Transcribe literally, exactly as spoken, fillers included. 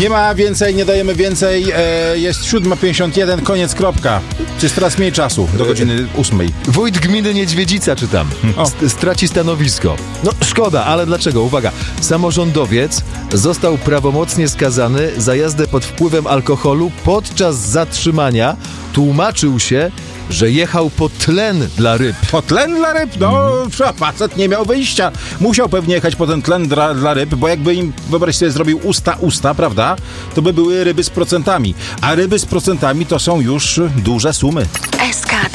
Nie ma więcej, nie dajemy więcej. E, jest siódma pięćdziesiąt jeden, koniec, kropka. Jest teraz mniej czasu, do godziny ósmej. Wójt gminy Niedźwiedzica, czytam, O. straci stanowisko. No szkoda, ale dlaczego? Uwaga, samorządowiec został prawomocnie skazany za jazdę pod wpływem alkoholu. Podczas zatrzymania tłumaczył się, że jechał po tlen dla ryb. Po tlen dla ryb? No, mm. facet nie miał wyjścia. Musiał pewnie jechać po ten tlen dla, dla ryb, bo jakby im, wyobraź sobie, zrobił usta, usta, prawda? To by były ryby z procentami. A ryby z procentami to są już duże sumy. S K